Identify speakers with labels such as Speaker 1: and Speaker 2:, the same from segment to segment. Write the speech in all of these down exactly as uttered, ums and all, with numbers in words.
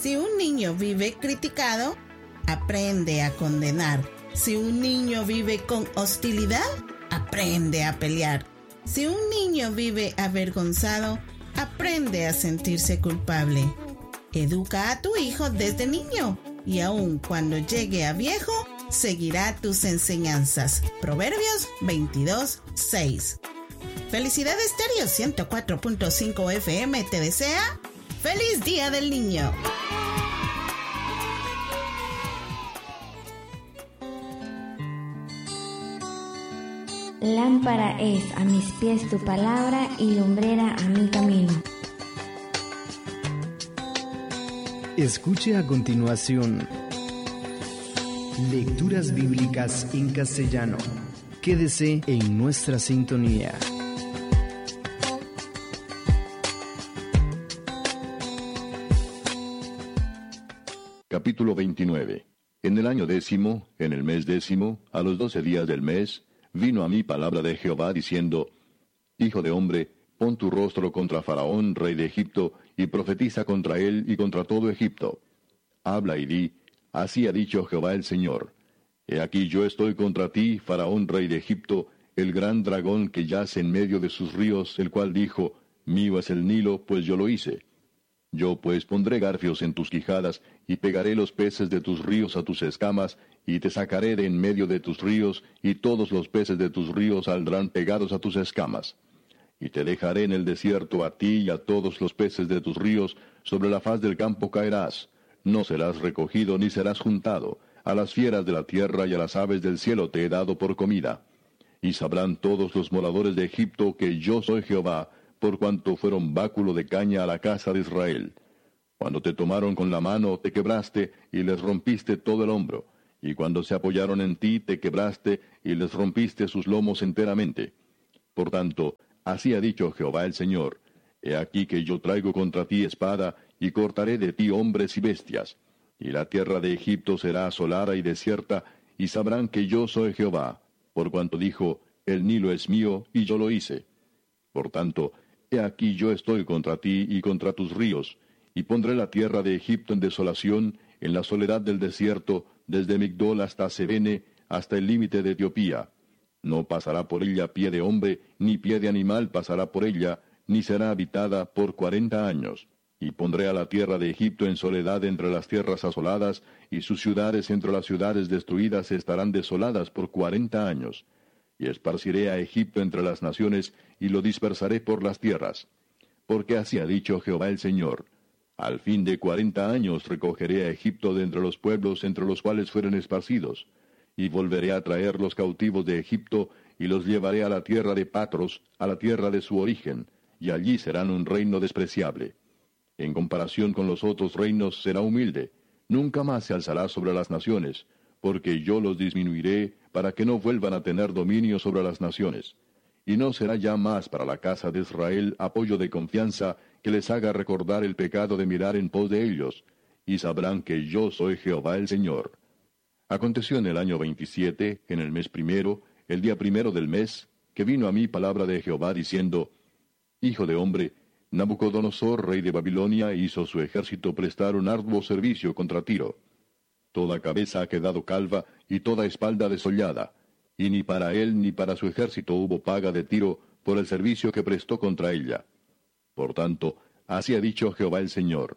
Speaker 1: Si un niño vive criticado, aprende a condenar. Si un niño vive con hostilidad, aprende a pelear. Si un niño vive avergonzado, aprende a sentirse culpable. Educa a tu hijo desde niño y aun cuando llegue a viejo, seguirá tus enseñanzas. Proverbios veintidós, seis. Felicidad Estéreo ciento cuatro punto cinco F M te desea ¡Feliz Día del Niño!
Speaker 2: Lámpara es a mis pies tu palabra y lumbrera a mi camino.
Speaker 3: Escuche a continuación lecturas bíblicas en castellano. Quédese en nuestra sintonía.
Speaker 4: Capítulo veintinueve. En el año décimo, en el mes décimo, a los doce días del mes, vino a mí palabra de Jehová diciendo: Hijo de hombre, pon tu rostro contra Faraón, rey de Egipto, y profetiza contra él y contra todo Egipto. Habla y di: Así ha dicho Jehová el Señor: He aquí yo estoy contra ti, Faraón, rey de Egipto, el gran dragón que yace en medio de sus ríos, el cual dijo: Mío es el Nilo, pues yo lo hice. Yo pues pondré garfios en tus quijadas, y pegaré los peces de tus ríos a tus escamas, y te sacaré de en medio de tus ríos, y todos los peces de tus ríos saldrán pegados a tus escamas. Y te dejaré en el desierto a ti y a todos los peces de tus ríos, sobre la faz del campo caerás. No serás recogido ni serás juntado. A las fieras de la tierra y a las aves del cielo te he dado por comida. Y sabrán todos los moradores de Egipto que yo soy Jehová, por cuanto fueron báculo de caña a la casa de Israel. Cuando te tomaron con la mano, te quebraste, y les rompiste todo el hombro. Y cuando se apoyaron en ti, te quebraste, y les rompiste sus lomos enteramente. Por tanto, así ha dicho Jehová el Señor: He aquí que yo traigo contra ti espada, y cortaré de ti hombres y bestias. Y la tierra de Egipto será asolada y desierta, y sabrán que yo soy Jehová, por cuanto dijo: El Nilo es mío, y yo lo hice. Por tanto, he aquí yo estoy contra ti y contra tus ríos, y pondré la tierra de Egipto en desolación, en la soledad del desierto, desde Migdol hasta Sebene, hasta el límite de Etiopía. No pasará por ella pie de hombre, ni pie de animal pasará por ella, ni será habitada por cuarenta años. Y pondré a la tierra de Egipto en soledad entre las tierras asoladas, y sus ciudades entre las ciudades destruidas estarán desoladas por cuarenta años. Y esparciré a Egipto entre las naciones, y lo dispersaré por las tierras. Porque así ha dicho Jehová el Señor: Al fin de cuarenta años recogeré a Egipto de entre los pueblos entre los cuales fueren esparcidos, y volveré a traer los cautivos de Egipto, y los llevaré a la tierra de Patros, a la tierra de su origen, y allí serán un reino despreciable. En comparación con los otros reinos será humilde, nunca más se alzará sobre las naciones, porque yo los disminuiré para que no vuelvan a tener dominio sobre las naciones. Y no será ya más para la casa de Israel apoyo de confianza que les haga recordar el pecado de mirar en pos de ellos, y sabrán que yo soy Jehová el Señor. Aconteció en el año veintisiete, en el mes primero, el día primero del mes, que vino a mí palabra de Jehová diciendo: Hijo de hombre, Nabucodonosor, rey de Babilonia, hizo su ejército prestar un arduo servicio contra Tiro. Toda cabeza ha quedado calva y toda espalda desollada, y ni para él ni para su ejército hubo paga de Tiro por el servicio que prestó contra ella. Por tanto, así ha dicho Jehová el Señor: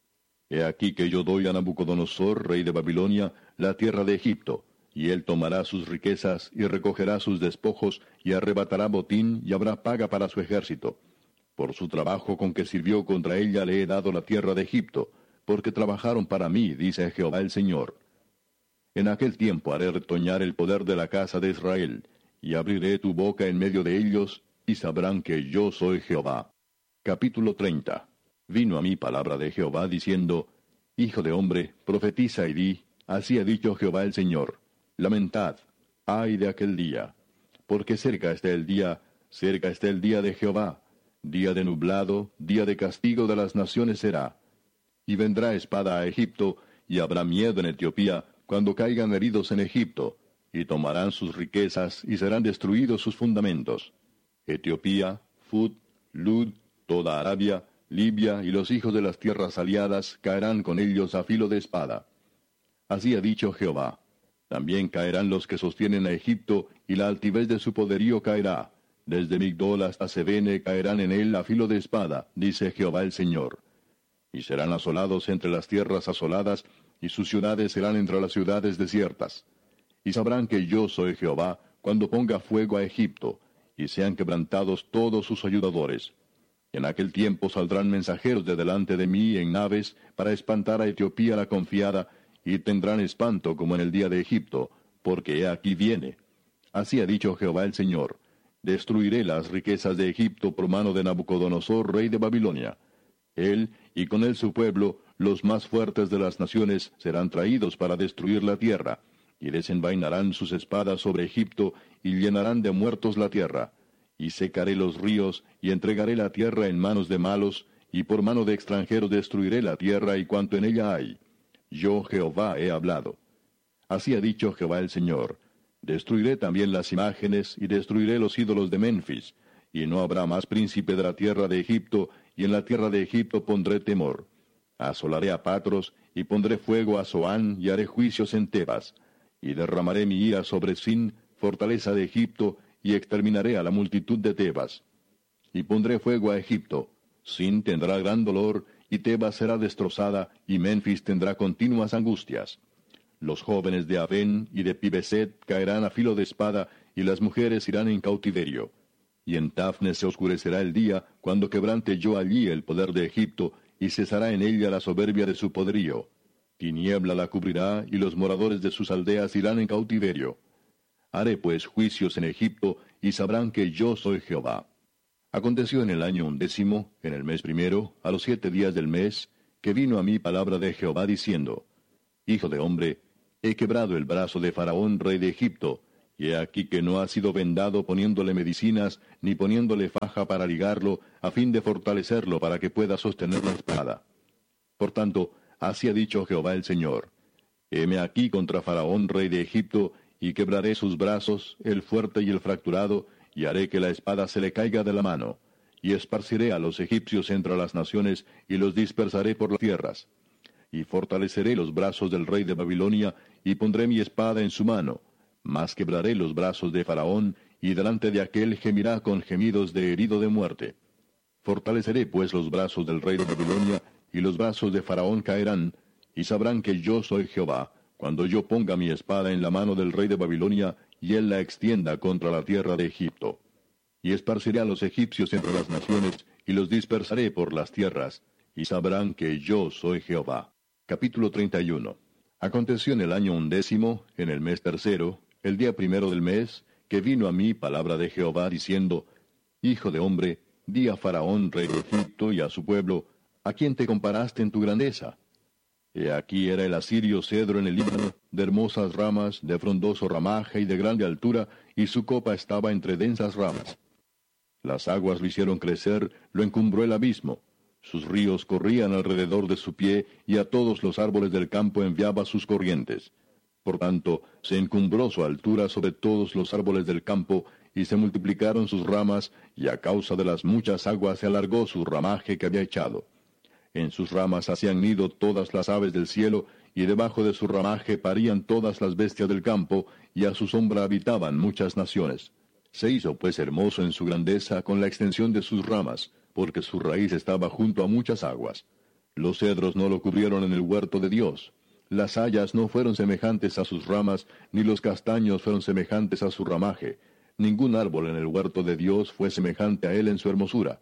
Speaker 4: He aquí que yo doy a Nabucodonosor, rey de Babilonia, la tierra de Egipto, y él tomará sus riquezas y recogerá sus despojos, y arrebatará botín, y habrá paga para su ejército. Por su trabajo con que sirvió contra ella le he dado la tierra de Egipto, porque trabajaron para mí, dice Jehová el Señor. En aquel tiempo haré retoñar el poder de la casa de Israel, y abriré tu boca en medio de ellos, y sabrán que yo soy Jehová. Capítulo treinta. Vino a mí palabra de Jehová diciendo: Hijo de hombre, profetiza y di: Así ha dicho Jehová el Señor: Lamentad, ay de aquel día, porque cerca está el día, cerca está el día de Jehová, día de nublado, día de castigo de las naciones será. Y vendrá espada a Egipto, y habrá miedo en Etiopía, cuando caigan heridos en Egipto, y tomarán sus riquezas, y serán destruidos sus fundamentos. Etiopía, Fut, Lud, toda Arabia, Libia y los hijos de las tierras aliadas caerán con ellos a filo de espada. Así ha dicho Jehová. También caerán los que sostienen a Egipto, y la altivez de su poderío caerá. Desde Migdol hasta Sebene caerán en él a filo de espada, dice Jehová el Señor. Y serán asolados entre las tierras asoladas, y sus ciudades serán entre las ciudades desiertas. Y sabrán que yo soy Jehová, cuando ponga fuego a Egipto, y sean quebrantados todos sus ayudadores. En aquel tiempo saldrán mensajeros de delante de mí en naves, para espantar a Etiopía la confiada, y tendrán espanto como en el día de Egipto, porque he aquí viene. Así ha dicho Jehová el Señor. Destruiré las riquezas de Egipto por mano de Nabucodonosor, rey de Babilonia. Él, y con él su pueblo, los más fuertes de las naciones, serán traídos para destruir la tierra, y desenvainarán sus espadas sobre Egipto, y llenarán de muertos la tierra. Y secaré los ríos, y entregaré la tierra en manos de malos, y por mano de extranjeros destruiré la tierra y cuanto en ella hay. Yo Jehová he hablado. Así ha dicho Jehová el Señor. Destruiré también las imágenes, y destruiré los ídolos de Menfis, y no habrá más príncipe de la tierra de Egipto, y en la tierra de Egipto pondré temor. Asolaré a Patros, y pondré fuego a Zoán, y haré juicios en Tebas. Y derramaré mi ira sobre Sin, fortaleza de Egipto, y exterminaré a la multitud de Tebas. Y pondré fuego a Egipto. Sin tendrá gran dolor, y Tebas será destrozada, y Menfis tendrá continuas angustias. Los jóvenes de Avén y de Pibeset caerán a filo de espada, y las mujeres irán en cautiverio. Y en Tafnes se oscurecerá el día, cuando quebrante yo allí el poder de Egipto, y cesará en ella la soberbia de su poderío. Tiniebla la cubrirá, y los moradores de sus aldeas irán en cautiverio. Haré pues juicios en Egipto, y sabrán que yo soy Jehová. Aconteció en el año undécimo, en el mes primero, a los siete días del mes, que vino a mí palabra de Jehová diciendo: Hijo de hombre, he quebrado el brazo de Faraón, rey de Egipto, y he aquí que no ha sido vendado poniéndole medicinas, ni poniéndole faja para ligarlo, a fin de fortalecerlo para que pueda sostener la espada. Por tanto, así ha dicho Jehová el Señor: Heme aquí contra Faraón, rey de Egipto, y quebraré sus brazos, el fuerte y el fracturado, y haré que la espada se le caiga de la mano, y esparciré a los egipcios entre las naciones, y los dispersaré por las tierras. Y fortaleceré los brazos del rey de Babilonia, y pondré mi espada en su mano, mas quebraré los brazos de Faraón, y delante de aquél gemirá con gemidos de herido de muerte. Fortaleceré pues los brazos del rey de Babilonia, y los brazos de Faraón caerán, y sabrán que yo soy Jehová, cuando yo ponga mi espada en la mano del rey de Babilonia, y él la extienda contra la tierra de Egipto. Y esparciré a los egipcios entre las naciones, y los dispersaré por las tierras, y sabrán que yo soy Jehová. Capítulo treinta y uno. Aconteció en el año undécimo, en el mes tercero, el día primero del mes, que vino a mí palabra de Jehová, diciendo: Hijo de hombre, di a Faraón, rey de Egipto, y a su pueblo: ¿A quién te comparaste en tu grandeza? He aquí era el asirio cedro en el Líbano, de hermosas ramas, de frondoso ramaje y de grande altura, y su copa estaba entre densas ramas. Las aguas lo hicieron crecer, lo encumbró el abismo. Sus ríos corrían alrededor de su pie, y a todos los árboles del campo enviaba sus corrientes. Por tanto, se encumbró su altura sobre todos los árboles del campo, y se multiplicaron sus ramas, y a causa de las muchas aguas se alargó su ramaje que había echado. En sus ramas hacían nido todas las aves del cielo, y debajo de su ramaje parían todas las bestias del campo, y a su sombra habitaban muchas naciones. Se hizo pues hermoso en su grandeza con la extensión de sus ramas, porque su raíz estaba junto a muchas aguas. Los cedros no lo cubrieron en el huerto de Dios. Las hayas no fueron semejantes a sus ramas, ni los castaños fueron semejantes a su ramaje. Ningún árbol en el huerto de Dios fue semejante a él en su hermosura.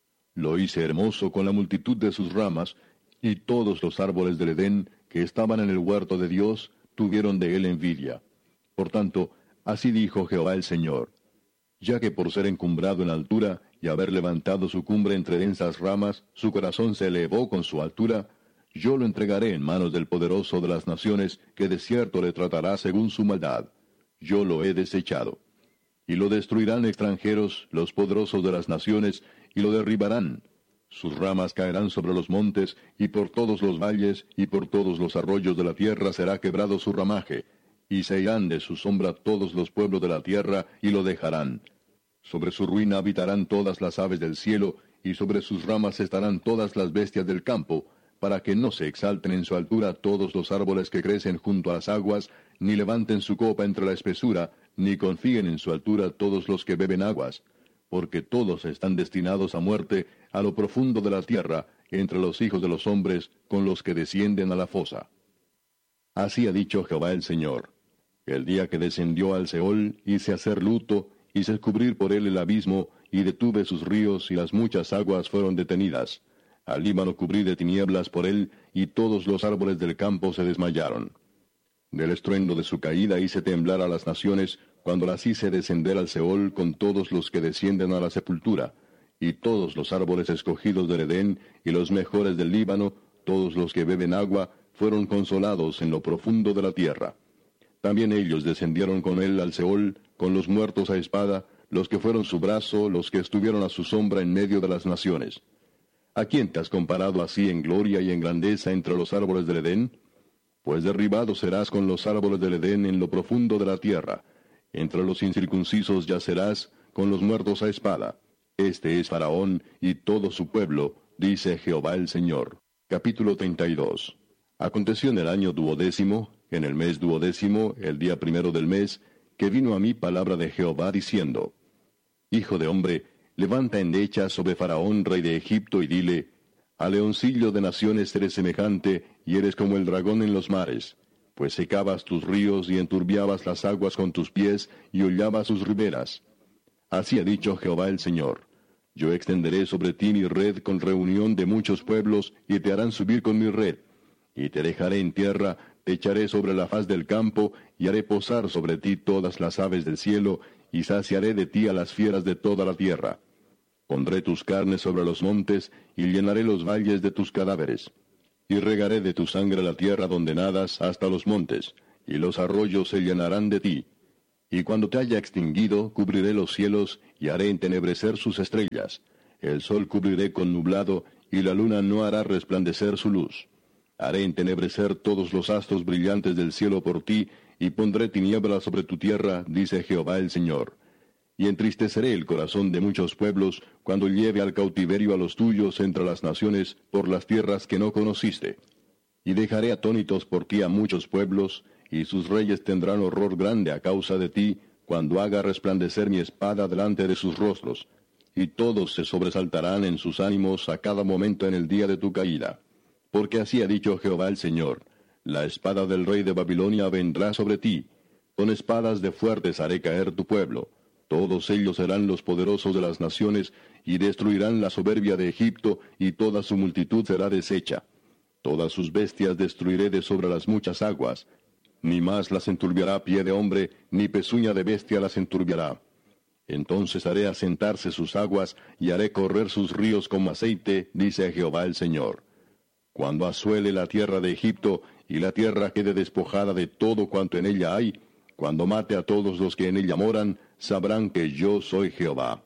Speaker 4: Lo hice hermoso con la multitud de sus ramas, y todos los árboles del Edén, que estaban en el huerto de Dios, tuvieron de él envidia. Por tanto, así dijo Jehová el Señor: Ya que por ser encumbrado en altura, y haber levantado su cumbre entre densas ramas, su corazón se elevó con su altura, yo lo entregaré en manos del poderoso de las naciones, que de cierto le tratará según su maldad. Yo lo he desechado. Y lo destruirán extranjeros, los poderosos de las naciones, y lo derribarán. Sus ramas caerán sobre los montes, y por todos los valles, y por todos los arroyos de la tierra será quebrado su ramaje, y se irán de su sombra todos los pueblos de la tierra, y lo dejarán. Sobre su ruina habitarán todas las aves del cielo, y sobre sus ramas estarán todas las bestias del campo, para que no se exalten en su altura todos los árboles que crecen junto a las aguas, ni levanten su copa entre la espesura, ni confíen en su altura todos los que beben aguas, porque todos están destinados a muerte a lo profundo de la tierra, entre los hijos de los hombres, con los que descienden a la fosa. Así ha dicho Jehová el Señor: el día que descendió al Seol, hice hacer luto, hice cubrir por él el abismo, y detuve sus ríos, y las muchas aguas fueron detenidas. Al Líbano cubrí de tinieblas por él, y todos los árboles del campo se desmayaron. Del estruendo de su caída hice temblar a las naciones, cuando las hice descender al Seol con todos los que descienden a la sepultura, y todos los árboles escogidos del Edén, y los mejores del Líbano, todos los que beben agua, fueron consolados en lo profundo de la tierra. También ellos descendieron con él al Seol, con los muertos a espada, los que fueron su brazo, los que estuvieron a su sombra en medio de las naciones. ¿A quién te has comparado así en gloria y en grandeza entre los árboles del Edén? Pues derribado serás con los árboles del Edén en lo profundo de la tierra. Entre los incircuncisos yacerás con los muertos a espada. Este es Faraón y todo su pueblo, dice Jehová el Señor. Capítulo treinta y dos. Aconteció en el año duodécimo, en el mes duodécimo, el día primero del mes, que vino a mí palabra de Jehová diciendo: Hijo de hombre, levanta endecha sobre Faraón, rey de Egipto, y dile: a leoncillo de naciones eres semejante, y eres como el dragón en los mares, pues secabas tus ríos y enturbiabas las aguas con tus pies, y hollabas sus riberas. Así ha dicho Jehová el Señor: yo extenderé sobre ti mi red con reunión de muchos pueblos, y te harán subir con mi red. Y te dejaré en tierra, te echaré sobre la faz del campo, y haré posar sobre ti todas las aves del cielo, y saciaré de ti a las fieras de toda la tierra. Pondré tus carnes sobre los montes, y llenaré los valles de tus cadáveres. Y regaré de tu sangre la tierra donde nadas hasta los montes, y los arroyos se llenarán de ti. Y cuando te haya extinguido, cubriré los cielos, y haré entenebrecer sus estrellas. El sol cubriré con nublado, y la luna no hará resplandecer su luz. Haré entenebrecer todos los astros brillantes del cielo por ti, y pondré tinieblas sobre tu tierra, dice Jehová el Señor. Y entristeceré el corazón de muchos pueblos, cuando lleve al cautiverio a los tuyos entre las naciones, por las tierras que no conociste. Y dejaré atónitos por ti a muchos pueblos, y sus reyes tendrán horror grande a causa de ti, cuando haga resplandecer mi espada delante de sus rostros. Y todos se sobresaltarán en sus ánimos a cada momento en el día de tu caída. Porque así ha dicho Jehová el Señor: la espada del rey de Babilonia vendrá sobre ti, con espadas de fuertes haré caer tu pueblo. Todos ellos serán los poderosos de las naciones, y destruirán la soberbia de Egipto, y toda su multitud será deshecha. Todas sus bestias destruiré de sobre las muchas aguas. Ni más las enturbiará pie de hombre, ni pezuña de bestia las enturbiará. Entonces haré asentarse sus aguas, y haré correr sus ríos como aceite, dice Jehová el Señor. Cuando asuele la tierra de Egipto, y la tierra quede despojada de todo cuanto en ella hay, cuando mate a todos los que en ella moran, sabrán que yo soy Jehová.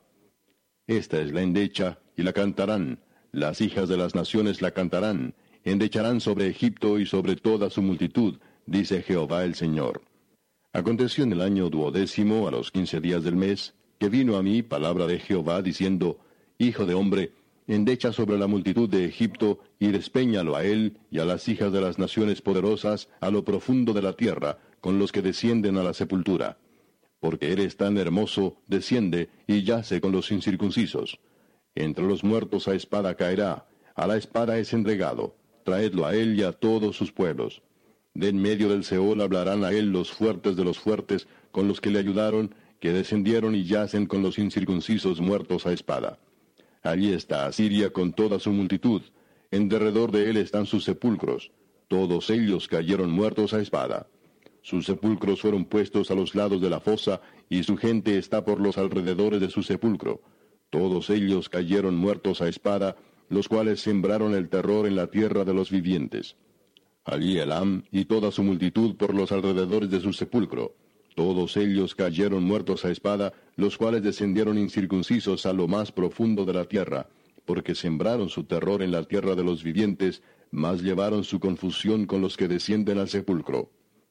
Speaker 4: Esta es la endecha, y la cantarán. Las hijas de las naciones la cantarán. Endecharán sobre Egipto y sobre toda su multitud, dice Jehová el Señor. Aconteció en el año duodécimo, a los quince días del mes, que vino a mí palabra de Jehová, diciendo: Hijo de hombre, endecha sobre la multitud de Egipto, y despéñalo a él, y a las hijas de las naciones poderosas, a lo profundo de la tierra, con los que descienden a la sepultura. Porque eres tan hermoso, desciende, y yace con los incircuncisos. Entre los muertos a espada caerá, a la espada es entregado. Traedlo a él y a todos sus pueblos. De en medio del Seol hablarán a él los fuertes de los fuertes, con los que le ayudaron, que descendieron y yacen con los incircuncisos muertos a espada. Allí está Asiria con toda su multitud. En derredor de él están sus sepulcros. Todos ellos cayeron muertos a espada. Sus sepulcros fueron puestos a los lados de la fosa, y su gente está por los alrededores de su sepulcro. Todos ellos cayeron muertos a espada, los cuales sembraron el terror en la tierra de los vivientes. Allí Elam y toda su multitud por los alrededores de su sepulcro. Todos ellos cayeron muertos a espada, los cuales descendieron incircuncisos a lo más profundo de la tierra, porque sembraron su terror en la tierra de los vivientes, mas llevaron su confusión con los que descienden al sepulcro.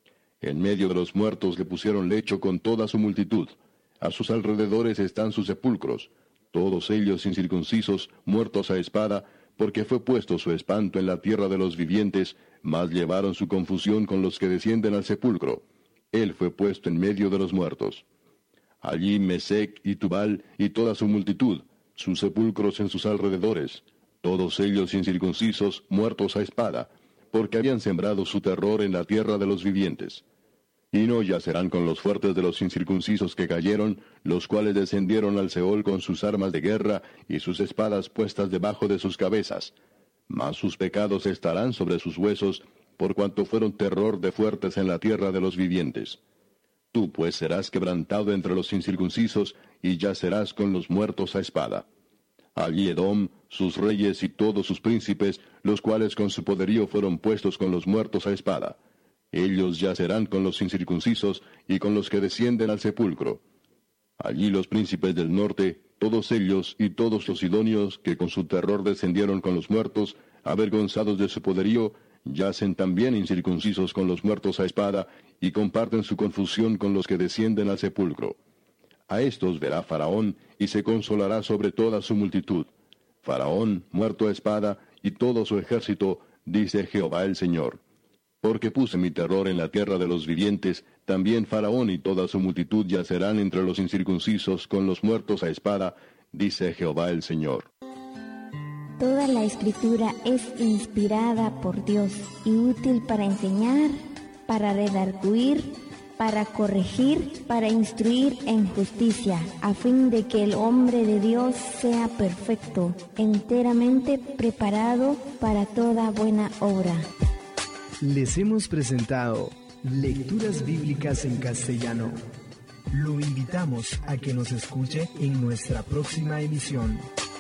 Speaker 4: En medio de los muertos le pusieron lecho con toda su multitud. A sus alrededores están sus sepulcros. todos ellos incircuncisos, muertos a espada, porque fue puesto su espanto en la tierra de los vivientes, mas llevaron su confusión con los que descienden al sepulcro. Él fue puesto en medio de los muertos. Allí Mesec y Tubal y toda su multitud, sus sepulcros en sus alrededores, todos ellos incircuncisos, muertos a espada, porque habían sembrado su terror en la tierra de los vivientes. Y no yacerán con los fuertes de los incircuncisos que cayeron, los cuales descendieron al Seol con sus armas de guerra y sus espadas puestas debajo de sus cabezas. Mas sus pecados estarán sobre sus huesos, por cuanto fueron terror de fuertes en la tierra de los vivientes. Tú pues serás quebrantado entre los incircuncisos, y yacerás con los muertos a espada. Allí Edom, sus reyes y todos sus príncipes, los cuales con su poderío fueron puestos con los muertos a espada. Ellos yacerán con los incircuncisos y con los que descienden al sepulcro. Allí los príncipes del norte, todos ellos y todos los sidonios que con su terror descendieron con los muertos, avergonzados de su poderío, yacen también incircuncisos con los muertos a espada y comparten su confusión con los que descienden al sepulcro. A estos verá Faraón y se consolará sobre toda su multitud. Faraón, muerto a espada, y todo su ejército, dice Jehová el Señor. Porque puse mi terror en la tierra de los vivientes, también Faraón y toda su multitud yacerán entre los incircuncisos con los muertos a espada, dice Jehová el Señor.
Speaker 2: Toda la Escritura es inspirada por Dios y útil para enseñar, para redarguir, para corregir, para instruir en justicia, a fin de que el hombre de Dios sea perfecto, enteramente preparado para toda buena obra.
Speaker 3: Les hemos presentado Lecturas Bíblicas en Castellano. Lo invitamos a que nos escuche en nuestra próxima emisión.